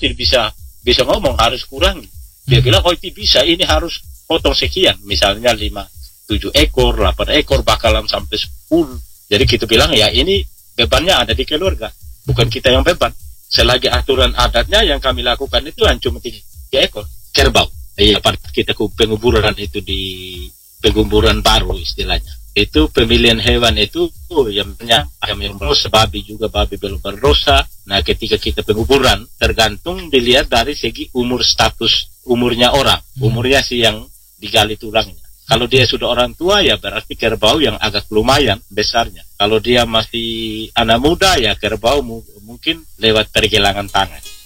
tidak bisa ngomong, harus kurangi. Dia bilang, oh itu bisa, ini harus potong sekian, misalnya 7 ekor, 8 ekor, bakalan sampai 10. Jadi kita bilang, ya ini bebannya ada di keluarga, bukan kita yang beban. Selagi aturan adatnya yang kami lakukan itu cuma 3 ekor kerbau. Pada kita penguburan itu di penguburan baru istilahnya. Itu pemilihan hewan itu yang banyak, ayam yang berdosa, babi juga, babi belum berdosa. Nah ketika kita penguburan tergantung dilihat dari segi status umurnya orang, umurnya si yang digali tulangnya. Kalau dia sudah orang tua ya berarti kerbau yang agak lumayan besarnya. Kalau dia masih anak muda ya kerbau mungkin lewat pergelangan tangan.